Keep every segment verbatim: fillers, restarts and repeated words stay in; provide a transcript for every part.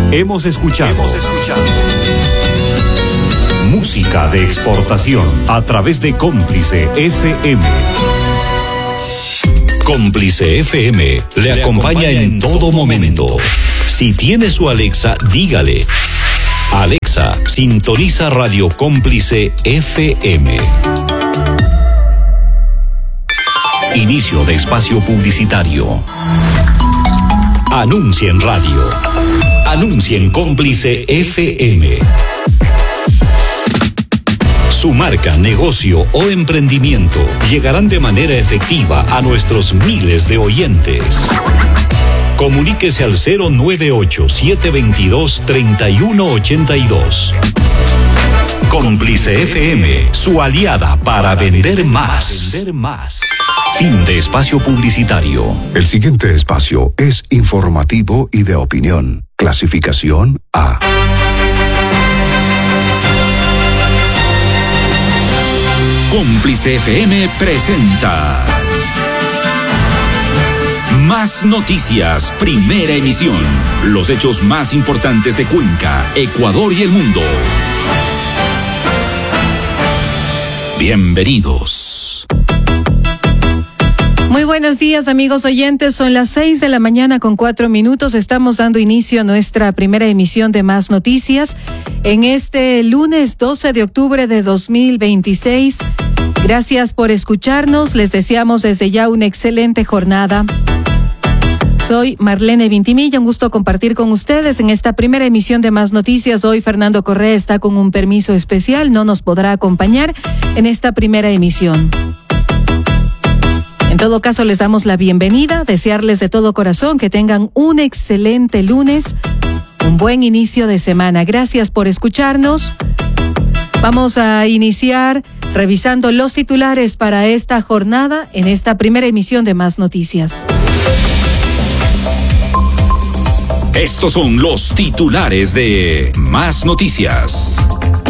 Hemos escuchado, Hemos escuchado música de exportación a través de Cómplice F M. Cómplice F M le acompaña en todo momento. Si tiene su Alexa, dígale: Alexa, sintoniza Radio Cómplice F M. Inicio de espacio publicitario. Anuncia en radio. Anuncia en Cómplice F M. Su marca, negocio o emprendimiento llegarán de manera efectiva a nuestros miles de oyentes. Comuníquese al cero nueve ocho, siete dos dos, tres uno ocho dos. Cómplice F M, su aliada para vender más. Vender más. Fin de espacio publicitario. El siguiente espacio es informativo y de opinión. Clasificación A. Cómplice F M presenta Más Noticias, primera emisión. Los hechos más importantes de Cuenca, Ecuador y el mundo. Bienvenidos. Muy buenos días, amigos oyentes. Son las seis de la mañana con cuatro minutos. Estamos dando inicio a nuestra primera emisión de Más Noticias en este lunes doce de octubre de dos mil veintiséis. Gracias por escucharnos. Les deseamos desde ya una excelente jornada. Soy Marlene Vintimilla, un gusto compartir con ustedes en esta primera emisión de Más Noticias. Hoy Fernando Correa está con un permiso especial, no nos podrá acompañar en esta primera emisión. En todo caso, les damos la bienvenida, desearles de todo corazón que tengan un excelente lunes, un buen inicio de semana. Gracias por escucharnos. Vamos a iniciar revisando los titulares para esta jornada en esta primera emisión de Más Noticias. Estos son los titulares de Más Noticias.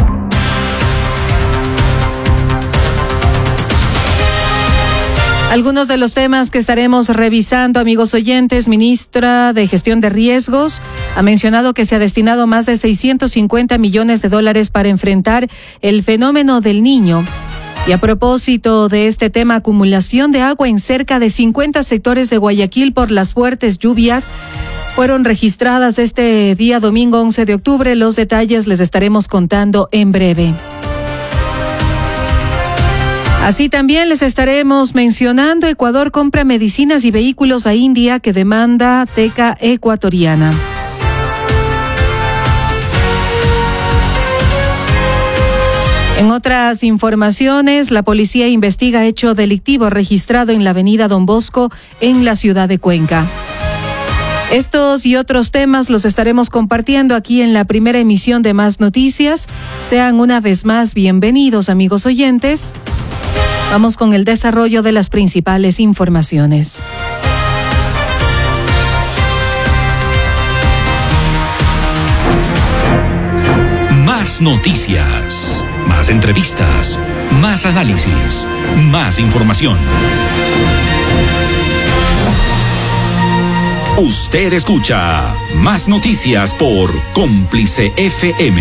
Algunos de los temas que estaremos revisando, amigos oyentes. Ministra de Gestión de Riesgos ha mencionado que se ha destinado más de seiscientos cincuenta millones de dólares para enfrentar el fenómeno del Niño. Y a propósito de este tema, acumulación de agua en cerca de cincuenta sectores de Guayaquil por las fuertes lluvias fueron registradas este día domingo once de octubre. Los detalles les estaremos contando en breve. Así también les estaremos mencionando: Ecuador compra medicinas y vehículos a India que demanda Teca ecuatoriana. En otras informaciones, la policía investiga hecho delictivo registrado en la avenida Don Bosco en la ciudad de Cuenca. Estos y otros temas los estaremos compartiendo aquí en la primera emisión de Más Noticias. Sean una vez más bienvenidos, amigos oyentes. Vamos con el desarrollo de las principales informaciones. Más noticias, más entrevistas, más análisis, más información. Usted escucha Más Noticias por Cómplice F M.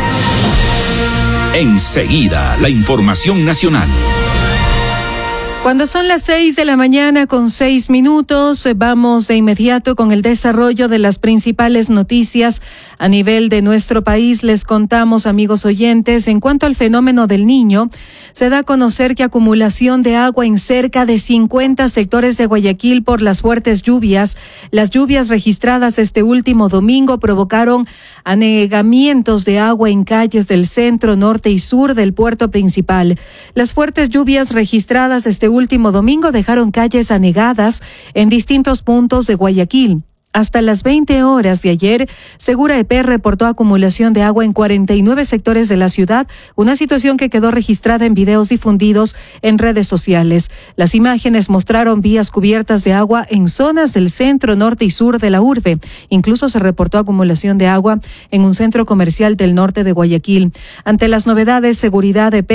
Enseguida, la información nacional. Cuando son las seis de la mañana con seis minutos, vamos de inmediato con el desarrollo de las principales noticias a nivel de nuestro país. Les contamos, amigos oyentes, en cuanto al fenómeno del Niño, se da a conocer que acumulación de agua en cerca de cincuenta sectores de Guayaquil por las fuertes lluvias. Las lluvias registradas este último domingo provocaron anegamientos de agua en calles del centro, norte y sur del puerto principal. Las fuertes lluvias registradas este último domingo dejaron calles anegadas en distintos puntos de Guayaquil. Hasta las veinte horas de ayer, Segura E P reportó acumulación de agua en cuarenta y nueve sectores de la ciudad, una situación que quedó registrada en videos difundidos en redes sociales. Las imágenes mostraron vías cubiertas de agua en zonas del centro, norte y sur de la urbe. Incluso se reportó acumulación de agua en un centro comercial del norte de Guayaquil. Ante las novedades, Seguridad E P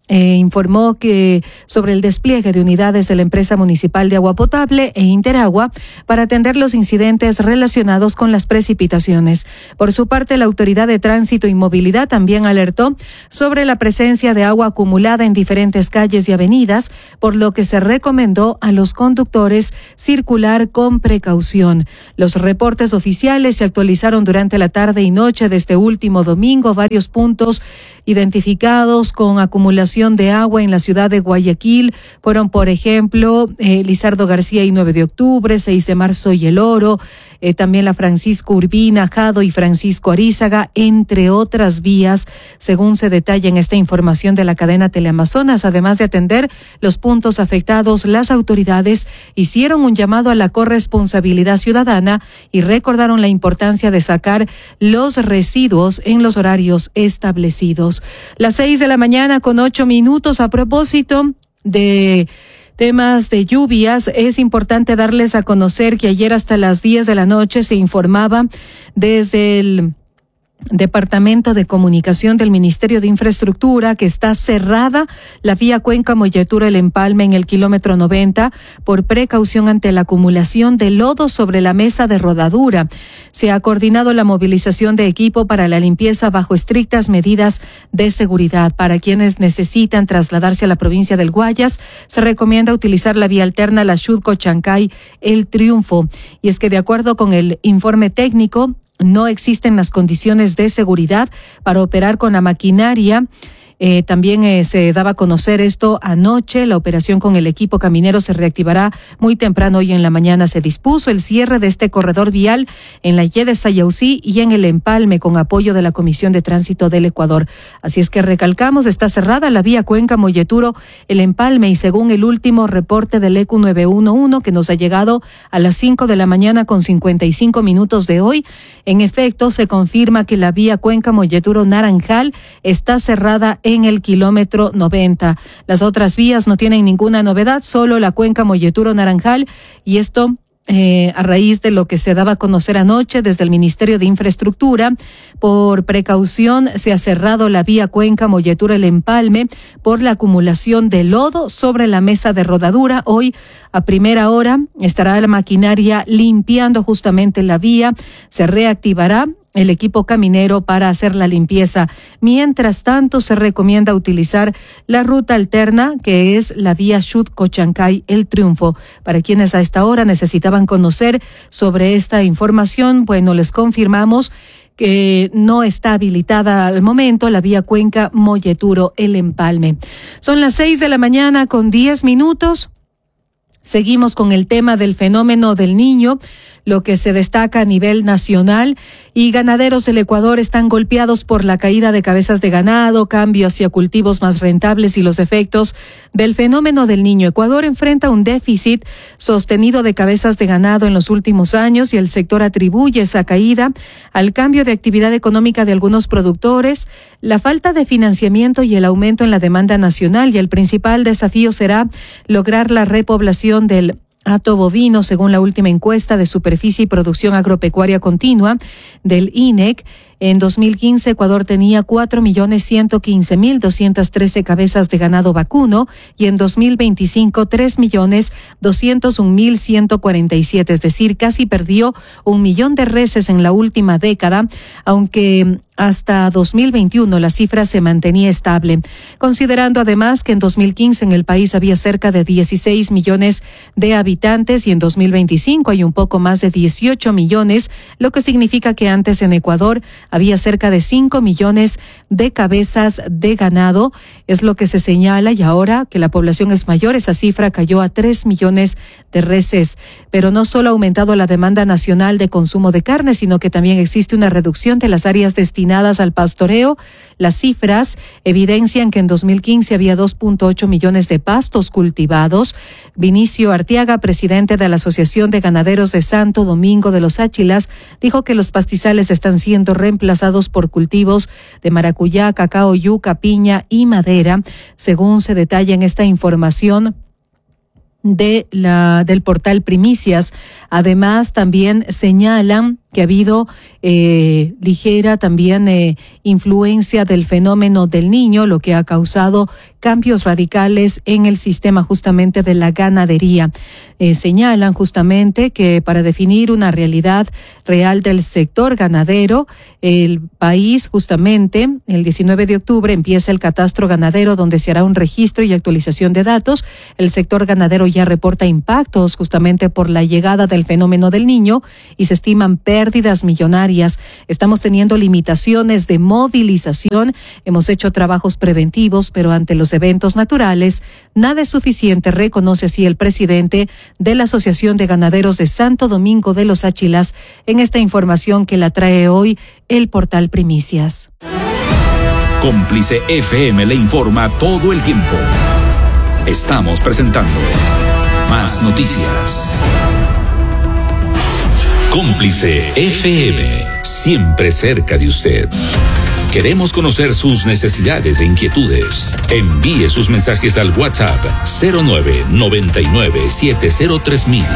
Eh, informó que sobre el despliegue de unidades de la empresa municipal de agua potable e Interagua para atender los incidentes relacionados con las precipitaciones. Por su parte, la Autoridad de Tránsito y Movilidad también alertó sobre la presencia de agua acumulada en diferentes calles y avenidas, por lo que se recomendó a los conductores circular con precaución. Los reportes oficiales se actualizaron durante la tarde y noche de este último domingo. Varios puntos identificados con acumulación de agua en la ciudad de Guayaquil fueron, por ejemplo, eh, Lizardo García y nueve de octubre, seis de marzo y El Oro, eh, también la Francisco Urbina, Jado y Francisco Arízaga, entre otras vías, según se detalla en esta información de la cadena Teleamazonas. Además de atender los puntos afectados, las autoridades hicieron un llamado a la corresponsabilidad ciudadana y recordaron la importancia de sacar los residuos en los horarios establecidos. Las seis de la mañana con ocho minutos. A propósito de temas de lluvias, es importante darles a conocer que ayer hasta las diez de la noche se informaba desde el Departamento de Comunicación del Ministerio de Infraestructura que está cerrada la vía Cuenca Molletura El Empalme en el kilómetro noventa por precaución ante la acumulación de lodo sobre la mesa de rodadura. Se ha coordinado la movilización de equipo para la limpieza bajo estrictas medidas de seguridad. Para quienes necesitan trasladarse a la provincia del Guayas, se recomienda utilizar la vía alterna La Chutco Chancay El Triunfo. Y es que de acuerdo con el informe técnico, no existen las condiciones de seguridad para operar con la maquinaria. Eh, también eh, se daba a conocer esto anoche. La operación con el equipo caminero se reactivará muy temprano hoy en la mañana. Se dispuso el cierre de este corredor vial en la Y de Sayausí y en el Empalme con apoyo de la Comisión de Tránsito del Ecuador. Así es que recalcamos, está cerrada la vía Cuenca Molleturo El Empalme y según el último reporte del E Q nueve uno uno que nos ha llegado a las cinco de la mañana con cincuenta y cinco minutos de hoy, en efecto se confirma que la vía Cuenca Molleturo Naranjal está cerrada en el kilómetro noventa. Las otras vías no tienen ninguna novedad, solo la Cuenca Molleturo Naranjal, y esto Eh, a raíz de lo que se daba a conocer anoche desde el Ministerio de Infraestructura. Por precaución se ha cerrado la vía Cuenca Molleturo El Empalme por la acumulación de lodo sobre la mesa de rodadura. Hoy a primera hora estará la maquinaria limpiando justamente la vía. Se reactivará el equipo caminero para hacer la limpieza. Mientras tanto, se recomienda utilizar la ruta alterna, que es la vía Chutco Chancay El Triunfo. Para quienes a esta hora necesitaban conocer sobre esta información, bueno, les confirmamos que no está habilitada al momento la vía Cuenca Molleturo El Empalme. Son las seis de la mañana con diez minutos. Seguimos con el tema del fenómeno del Niño, lo que se destaca a nivel nacional, y ganaderos del Ecuador están golpeados por la caída de cabezas de ganado, cambio hacia cultivos más rentables y los efectos del fenómeno del Niño. Ecuador enfrenta un déficit sostenido de cabezas de ganado en los últimos años y el sector atribuye esa caída al cambio de actividad económica de algunos productores, la falta de financiamiento y el aumento en la demanda nacional, y el principal desafío será lograr la repoblación del hato bovino, según la última encuesta de superficie y producción agropecuaria continua del I N E C. En dos mil quince, Ecuador tenía cuatro millones ciento quince mil doscientas trece cabezas de ganado vacuno y en dos mil veinticinco, tres millones doscientos un mil ciento cuarenta y siete, es decir, casi perdió un millón de reses en la última década, aunque hasta dos mil veintiuno la cifra se mantenía estable. Considerando además que en dos mil quince en el país había cerca de dieciséis millones de habitantes y en dos mil veinticinco hay un poco más de dieciocho millones, lo que significa que antes en Ecuador había cerca de cinco millones de cabezas de ganado, es lo que se señala, y ahora que la población es mayor, esa cifra cayó a tres millones de reses. Pero no solo ha aumentado la demanda nacional de consumo de carne, sino que también existe una reducción de las áreas destinadas al pastoreo. Las cifras evidencian que en dos mil quince había dos punto ocho millones de pastos cultivados. Vinicio Arteaga, presidente de la Asociación de Ganaderos de Santo Domingo de los Áchilas, dijo que los pastizales están siendo reemplazados por cultivos de maracuyá, cacao, yuca, piña y madera, según se detalla en esta información de la del portal Primicias. Además, también señalan que ha habido eh, ligera también eh, influencia del fenómeno del Niño, lo que ha causado cambios radicales en el sistema justamente de la ganadería. Eh, señalan justamente que para definir una realidad real del sector ganadero, el país justamente el diecinueve de octubre empieza el catastro ganadero, donde se hará un registro y actualización de datos. El sector ganadero ya reporta impactos justamente por la llegada del fenómeno del Niño y se estiman pérdidas millonarias. Estamos teniendo limitaciones de movilización, hemos hecho trabajos preventivos, pero ante los eventos naturales nada es suficiente, reconoce así el presidente de la Asociación de Ganaderos de Santo Domingo de los Áchilas en esta información que la trae hoy el portal Primicias. Cómplice F M le informa todo el tiempo. Estamos presentando Más Noticias. Cómplice F M, siempre cerca de usted. Queremos conocer sus necesidades e inquietudes. Envíe sus mensajes al WhatsApp cero nueve noventa y nueve siete cero tres mil.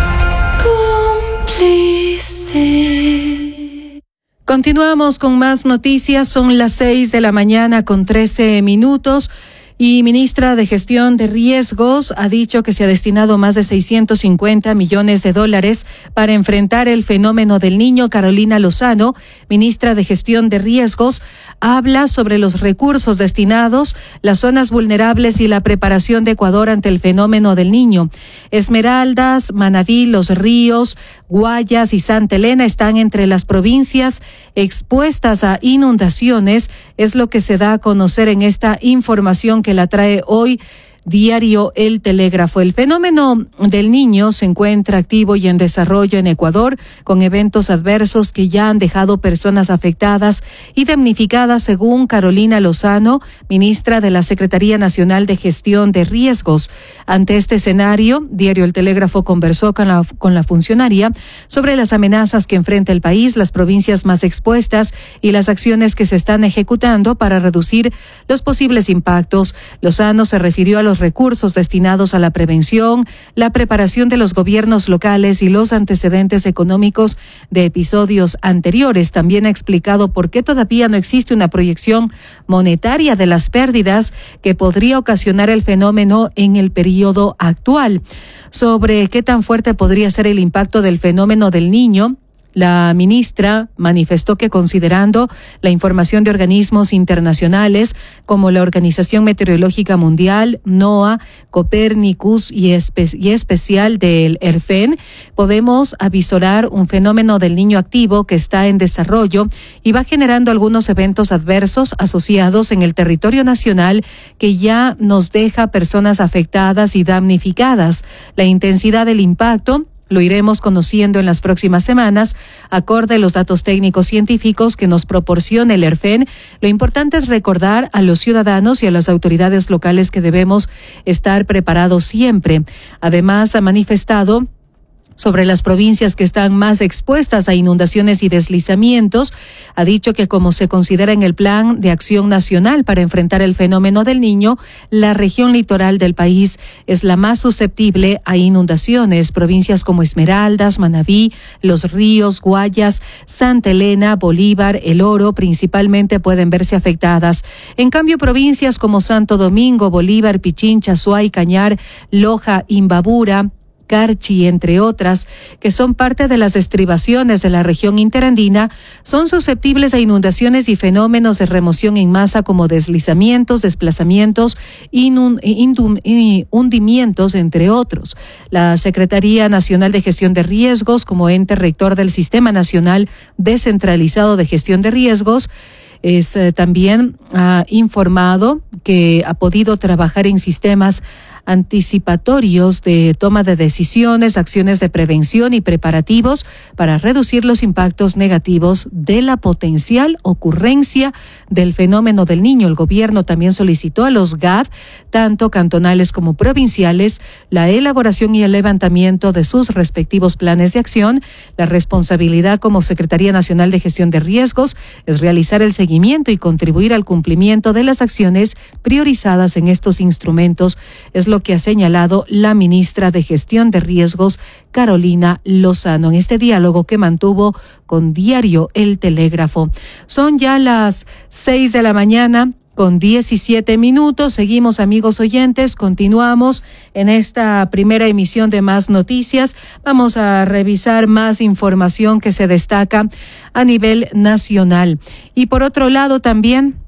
Cómplice. Continuamos con más noticias. Son las seis de la mañana con trece minutos. Y ministra de Gestión de Riesgos ha dicho que se ha destinado más de seiscientos cincuenta millones de dólares para enfrentar el fenómeno del Niño. Carolina Lozano, ministra de Gestión de Riesgos, habla sobre los recursos destinados, las zonas vulnerables y la preparación de Ecuador ante el fenómeno del Niño. Esmeraldas, Manabí, Los Ríos, Guayas y Santa Elena están entre las provincias expuestas a inundaciones, es lo que se da a conocer en esta información que la trae hoy Diario El Telégrafo. El fenómeno del Niño se encuentra activo y en desarrollo en Ecuador, con eventos adversos que ya han dejado personas afectadas y damnificadas, según Carolina Lozano, ministra de la Secretaría Nacional de Gestión de Riesgos. Ante este escenario, Diario El Telégrafo conversó con la, con la funcionaria sobre las amenazas que enfrenta el país, las provincias más expuestas y las acciones que se están ejecutando para reducir los posibles impactos. Lozano se refirió a los recursos destinados a la prevención, la preparación de los gobiernos locales y los antecedentes económicos de episodios anteriores. También ha explicado por qué todavía no existe una proyección monetaria de las pérdidas que podría ocasionar el fenómeno en el periodo actual. Sobre qué tan fuerte podría ser el impacto del fenómeno del Niño, la ministra manifestó que, considerando la información de organismos internacionales como la Organización Meteorológica Mundial, NOAA, Copernicus y, espe- y especial del ERFEN, podemos avisorar un fenómeno del Niño activo que está en desarrollo y va generando algunos eventos adversos asociados en el territorio nacional que ya nos deja personas afectadas y damnificadas. La intensidad del impacto lo iremos conociendo en las próximas semanas, acorde a los datos técnicos científicos que nos proporciona el ERFEN. Lo importante es recordar a los ciudadanos y a las autoridades locales que debemos estar preparados siempre. Además, ha manifestado sobre las provincias que están más expuestas a inundaciones y deslizamientos. Ha dicho que, como se considera en el Plan de Acción Nacional para enfrentar el fenómeno del Niño, la región litoral del país es la más susceptible a inundaciones. Provincias como Esmeraldas, Manabí, Los Ríos, Guayas, Santa Elena, Bolívar, El Oro principalmente pueden verse afectadas. En cambio, provincias como Santo Domingo, Bolívar, Pichincha, Suay, Cañar, Loja, Imbabura, Carchi, entre otras, que son parte de las estribaciones de la región interandina, son susceptibles a inundaciones y fenómenos de remoción en masa como deslizamientos, desplazamientos, inun, indum, hundimientos, entre otros. La Secretaría Nacional de Gestión de Riesgos, como ente rector del Sistema Nacional Descentralizado de Gestión de Riesgos, es eh, también ha informado que ha podido trabajar en sistemas anticipatorios de toma de decisiones, acciones de prevención y preparativos para reducir los impactos negativos de la potencial ocurrencia del fenómeno del Niño. El gobierno también solicitó a los G A D, tanto cantonales como provinciales, la elaboración y el levantamiento de sus respectivos planes de acción. La responsabilidad como Secretaría Nacional de Gestión de Riesgos es realizar el seguimiento y contribuir al cumplimiento de las acciones priorizadas en estos instrumentos. Es lo lo que ha señalado la ministra de Gestión de Riesgos, Carolina Lozano, en este diálogo que mantuvo con Diario El Telégrafo. Son ya las seis de la mañana con diecisiete minutos. Seguimos, amigos oyentes, continuamos en esta primera emisión de Más Noticias. Vamos a revisar más información que se destaca a nivel nacional. Y por otro lado también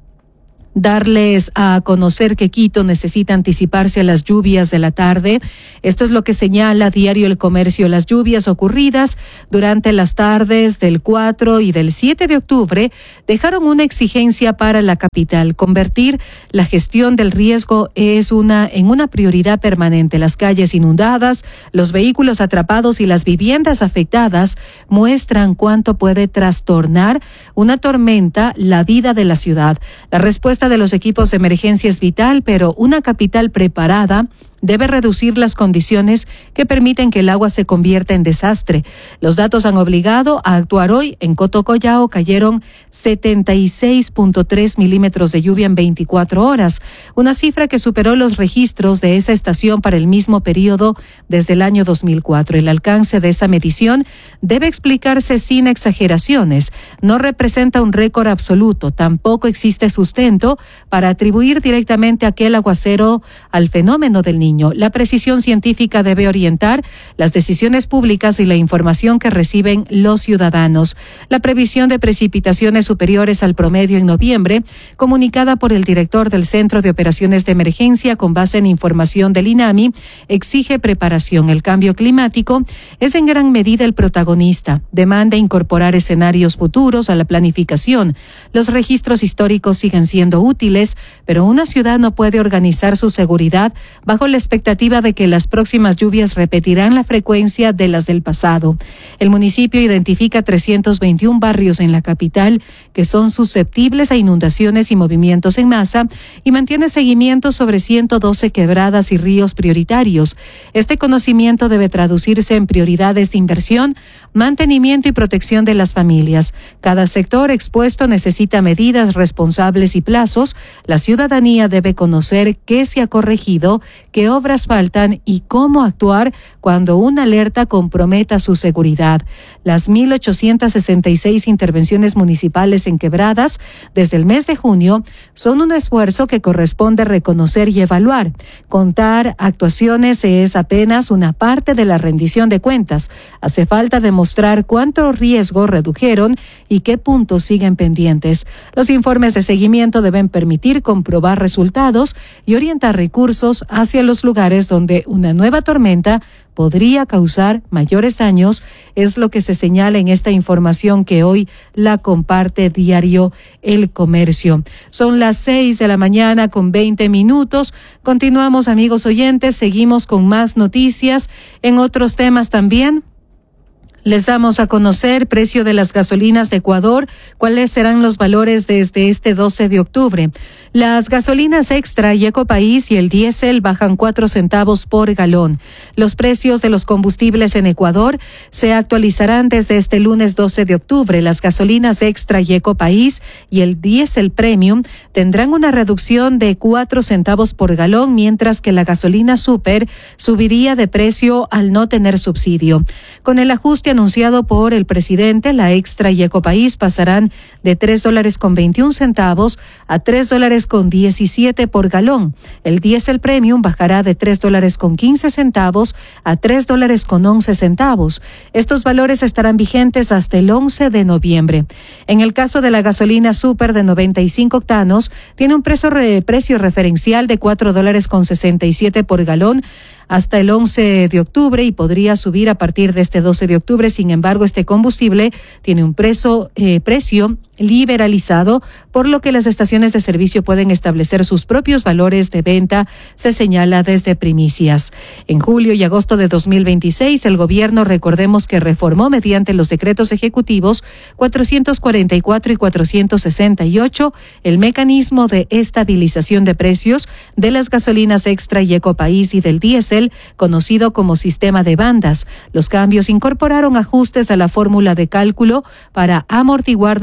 darles a conocer que Quito necesita anticiparse a las lluvias de la tarde. Esto es lo que señala Diario El Comercio. Las lluvias ocurridas durante las tardes del cuatro y del siete de octubre dejaron una exigencia para la capital. Convertir la gestión del riesgo es una en una prioridad permanente. Las calles inundadas, los vehículos atrapados y las viviendas afectadas muestran cuánto puede trastornar una tormenta la vida de la ciudad. La respuesta de los equipos de emergencia es vital, pero una capital preparada debe reducir las condiciones que permiten que el agua se convierta en desastre. Los datos han obligado a actuar hoy. En Cotocollao cayeron setenta y seis punto tres milímetros de lluvia en veinticuatro horas, una cifra que superó los registros de esa estación para el mismo periodo desde el año dos mil cuatro. El alcance de esa medición debe explicarse sin exageraciones. No representa un récord absoluto. Tampoco existe sustento para atribuir directamente aquel aguacero al fenómeno del niño. La precisión científica debe orientar las decisiones públicas y la información que reciben los ciudadanos. La previsión de precipitaciones superiores al promedio en noviembre, comunicada por el director del Centro de Operaciones de Emergencia con base en información del INAMI, exige preparación. El cambio climático es en gran medida el protagonista. Demanda incorporar escenarios futuros a la planificación. Los registros históricos siguen siendo útiles, pero una ciudad no puede organizar su seguridad bajo la expectativa de que las próximas lluvias repetirán la frecuencia de las del pasado. El municipio identifica trescientos veintiún barrios en la capital que son susceptibles a inundaciones y movimientos en masa y mantiene seguimiento sobre ciento doce quebradas y ríos prioritarios. Este conocimiento debe traducirse en prioridades de inversión, mantenimiento y protección de las familias. Cada sector expuesto necesita medidas responsables y plazos. La ciudadanía debe conocer qué se ha corregido, qué obras faltan y cómo actuar cuando una alerta comprometa su seguridad. Las mil ochocientas sesenta y seis intervenciones municipales en quebradas desde el mes de junio son un esfuerzo que corresponde reconocer y evaluar. Contar actuaciones es apenas una parte de la rendición de cuentas. Hace falta demostrar cuánto riesgo redujeron y qué puntos siguen pendientes. Los informes de seguimiento deben permitir comprobar resultados y orientar recursos hacia los lugares donde una nueva tormenta podría causar mayores daños, es lo que se señala en esta información que hoy la comparte Diario El Comercio. Son las seis de la mañana con veinte minutos. Continuamos, amigos oyentes, seguimos con más noticias en otros temas también. Les damos a conocer precio de las gasolinas de Ecuador, cuáles serán los valores desde este doce de octubre. Las gasolinas Extra y Ecopaís y el diésel bajan cuatro centavos por galón. Los precios de los combustibles en Ecuador se actualizarán desde este lunes doce de octubre. Las gasolinas Extra y Ecopaís y el diésel Premium tendrán una reducción de cuatro centavos por galón, mientras que la gasolina Super subiría de precio al no tener subsidio. Con el ajuste anunciado por el presidente, la Extra y Ecopaís pasarán de tres dólares con veintiún centavos a tres dólares con diecisiete por galón. El diésel Premium bajará de tres dólares con quince centavos a tres dólares con once centavos. Estos valores estarán vigentes hasta el once de noviembre. En el caso de la gasolina Super de noventa y cinco octanos, tiene un precio, re, precio referencial de cuatro dólares con sesenta y siete por galón hasta el once de octubre y podría subir a partir de este doce de octubre. Sin embargo, este combustible tiene un precio, eh, precio liberalizado, por lo que las estaciones de servicio pueden establecer sus propios valores de venta, se señala desde Primicias. En julio y agosto de dos mil veintiséis, el gobierno, recordemos que reformó mediante los decretos ejecutivos cuatrocientos cuarenta y cuatro y cuatrocientos sesenta y ocho el mecanismo de estabilización de precios de las gasolinas Extra y Ecopaís y del diésel, conocido como sistema de bandas. Los cambios incorporaron ajustes a la fórmula de cálculo para amortiguar de manera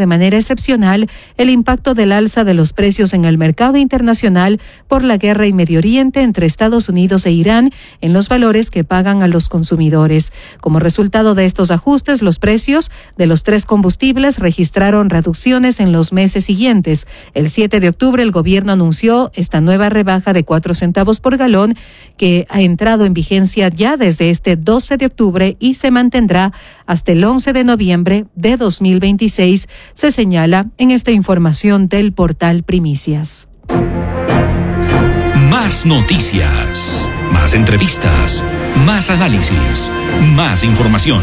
excepcional el impacto del alza de los precios en el mercado internacional por la guerra en Medio Oriente entre Estados Unidos e Irán en los valores que pagan a los consumidores. Como resultado de estos ajustes, los precios de los tres combustibles registraron reducciones en los meses siguientes. El siete de octubre, el gobierno anunció esta nueva rebaja de cuatro centavos por galón que ha entrado en vigencia ya desde este doce de octubre y se mantendrá hasta el once de noviembre de dos mil veintiséis, se señala en esta información del portal Primicias. Más noticias, más entrevistas, más análisis, más información.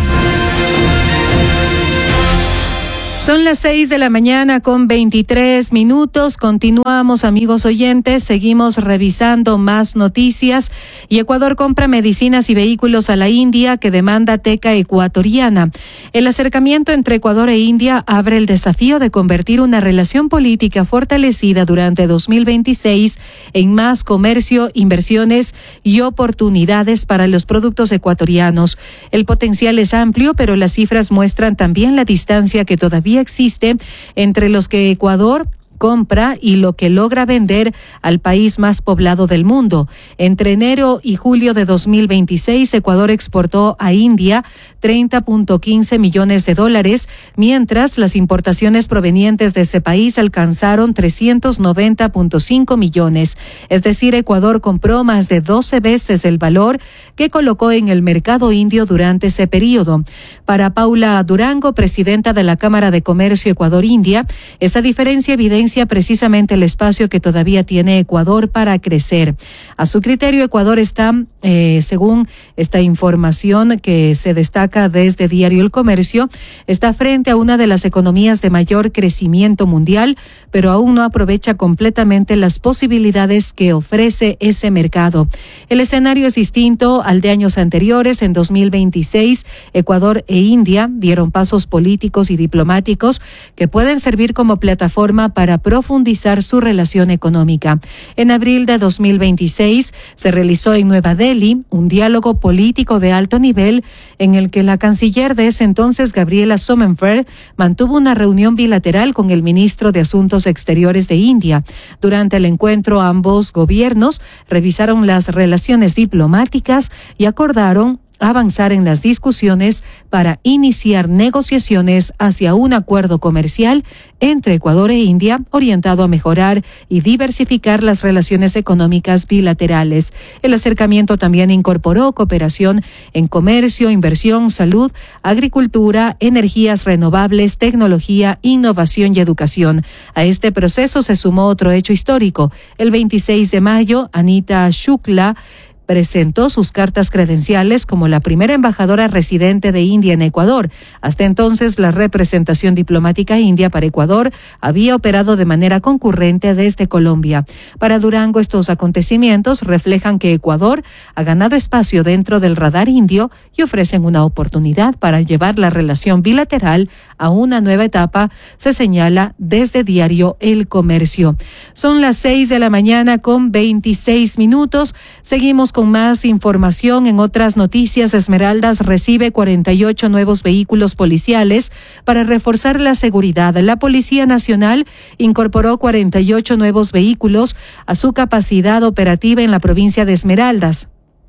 Son las seis de la mañana con veintitrés minutos. Continuamos, amigos oyentes. Seguimos revisando más noticias. Y Ecuador compra medicinas y vehículos a la India que demanda teca ecuatoriana. El acercamiento entre Ecuador e India abre el desafío de convertir una relación política fortalecida durante dos mil veintiséis en más comercio, inversiones y oportunidades para los productos ecuatorianos. El potencial es amplio, pero las cifras muestran también la distancia que todavía existe entre los que Ecuador compra y lo que logra vender al país más poblado del mundo. Entre enero y julio de dos mil veintiséis, Ecuador exportó a India treinta punto quince millones de dólares, mientras las importaciones provenientes de ese país alcanzaron trescientos noventa punto cinco millones. Es decir, Ecuador compró más de doce veces el valor que colocó en el mercado indio durante ese periodo. Para Paula Durango, presidenta de la Cámara de Comercio Ecuador-India, esa diferencia evidencia precisamente el espacio que todavía tiene Ecuador para crecer. A su criterio, Ecuador está, eh, según esta información que se destaca desde Diario El Comercio, está frente a una de las economías de mayor crecimiento mundial, pero aún no aprovecha completamente las posibilidades que ofrece ese mercado. El escenario es distinto al de años anteriores. En dos mil veintiséis, Ecuador e India dieron pasos políticos y diplomáticos que pueden servir como plataforma para profundizar su relación económica. En abril de dos mil veintiséis se realizó en Nueva Delhi un diálogo político de alto nivel en el que la canciller de ese entonces, Gabriela Sommerfeld, mantuvo una reunión bilateral con el ministro de Asuntos Exteriores de India. Durante el encuentro, ambos gobiernos revisaron las relaciones diplomáticas y acordaron avanzar en las discusiones para iniciar negociaciones hacia un acuerdo comercial entre Ecuador e India orientado a mejorar y diversificar las relaciones económicas bilaterales. El acercamiento también incorporó cooperación en comercio, inversión, salud, agricultura, energías renovables, tecnología, innovación y educación. A este proceso se sumó otro hecho histórico. El veintiséis de mayo, Anita Shukla presentó sus cartas credenciales como la primera embajadora residente de India en Ecuador. Hasta entonces, la representación diplomática india para Ecuador había operado de manera concurrente desde Colombia. Para Durango, estos acontecimientos reflejan que Ecuador ha ganado espacio dentro del radar indio y ofrecen una oportunidad para llevar la relación bilateral a una nueva etapa, se señala desde Diario El Comercio. Son las seis de la mañana con veintiséis minutos. Seguimos con más información. En otras noticias, Esmeraldas recibe cuarenta y ocho nuevos vehículos policiales para reforzar la seguridad. La Policía Nacional incorporó cuarenta y ocho nuevos vehículos a su capacidad operativa en la provincia de Esmeraldas.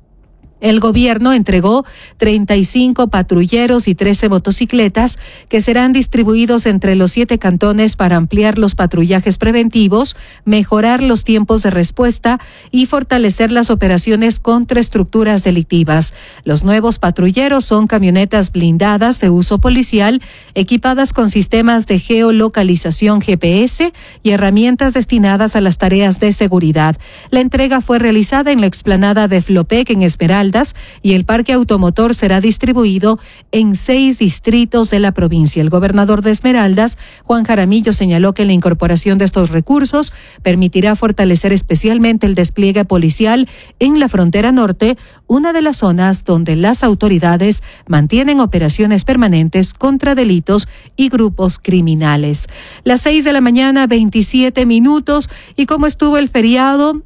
El gobierno entregó treinta y cinco patrulleros y trece motocicletas que serán distribuidos entre los siete cantones para ampliar los patrullajes preventivos, mejorar los tiempos de respuesta y fortalecer las operaciones contra estructuras delictivas. Los nuevos patrulleros son camionetas blindadas de uso policial, equipadas con sistemas de geolocalización G P S y herramientas destinadas a las tareas de seguridad. La entrega fue realizada en la explanada de Flopec en Esmeraldas y el parque automotor será distribuido en seis distritos de la provincia. El gobernador de Esmeraldas, Juan Jaramillo, señaló que la incorporación de estos recursos permitirá fortalecer especialmente el despliegue policial en la frontera norte, una de las zonas donde las autoridades mantienen operaciones permanentes contra delitos y grupos criminales. Las seis de la mañana, veintisiete minutos, y como estuvo el feriado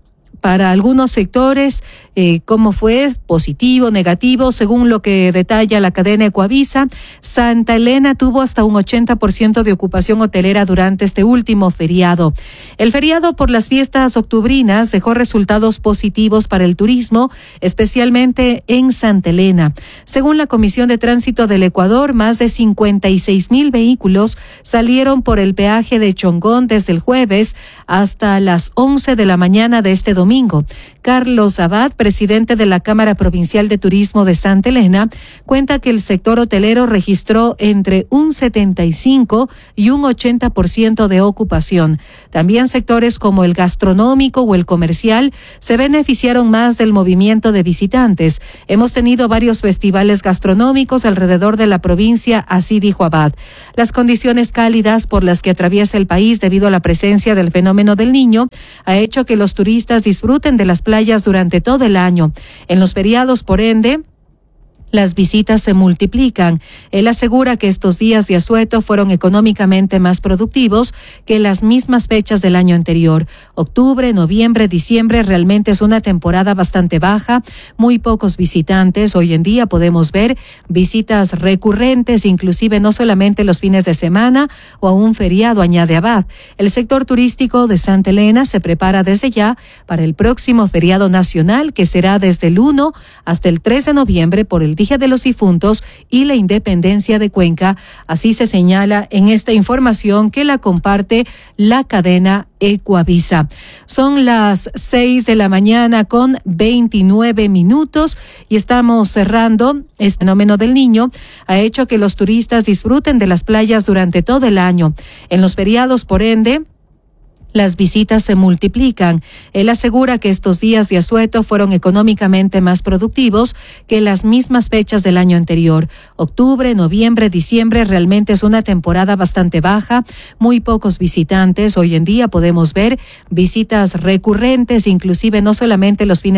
para algunos sectores, eh, ¿cómo fue? Positivo, negativo, según lo que detalla la cadena Ecuavisa. Santa Elena tuvo hasta un ochenta por ciento de ocupación hotelera durante este último feriado. El feriado por las fiestas octubrinas dejó resultados positivos para el turismo, especialmente en Santa Elena. Según la Comisión de Tránsito del Ecuador, más de cincuenta y seis mil vehículos salieron por el peaje de Chongón desde el jueves hasta las once de la mañana de este domingo. Carlos Abad, presidente de la Cámara Provincial de Turismo de Santa Elena, cuenta que el sector hotelero registró entre un setenta y cinco y un ochenta por ciento de ocupación. También sectores como el gastronómico o el comercial se beneficiaron más del movimiento de visitantes. Hemos tenido varios festivales gastronómicos alrededor de la provincia, así dijo Abad. Las condiciones cálidas por las que atraviesa el país debido a la presencia del fenómeno del Niño ha hecho que los turistas disfruten de las playas durante todo el año. En los feriados, por ende, las visitas se multiplican. Él asegura que estos días de asueto fueron económicamente más productivos que las mismas fechas del año anterior. Octubre, noviembre, diciembre realmente es una temporada bastante baja, muy pocos visitantes. Hoy en día podemos ver visitas recurrentes, inclusive no solamente los fines de semana o a un feriado, añade Abad. El sector turístico de Santa Elena se prepara desde ya para el próximo feriado nacional, que será desde el uno hasta el tres de noviembre por el Día de los Difuntos y la Independencia de Cuenca. Así se señala en esta información que la comparte la cadena Ecuavisa. Son las seis de la mañana con veintinueve minutos y estamos cerrando. Este fenómeno del Niño ha hecho que los turistas disfruten de las playas durante todo el año. En los feriados, por ende, las visitas se multiplican. Él asegura que estos días de asueto fueron económicamente más productivos que las mismas fechas del año anterior. Octubre, noviembre, diciembre realmente es una temporada bastante baja, muy pocos visitantes. Hoy en día podemos ver visitas recurrentes, inclusive no solamente los fines